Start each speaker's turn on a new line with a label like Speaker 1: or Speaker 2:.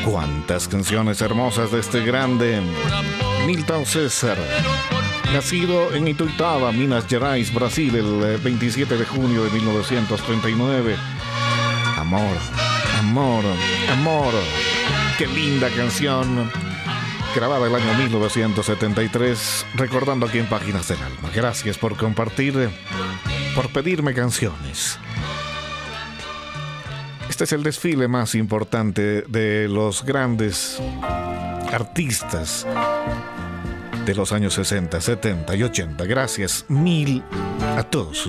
Speaker 1: Cuántas canciones hermosas de este grande Milton César, nacido en Ituiutaba, Minas Gerais, Brasil, el 27 de junio de 1939. Amor, amor, amor. Qué linda canción, grabada el año 1973, recordando aquí en Páginas del Alma. Gracias por compartir, por pedirme canciones. Este es el desfile más importante de los grandes artistas de los años 60, 70 y 80. Gracias mil a todos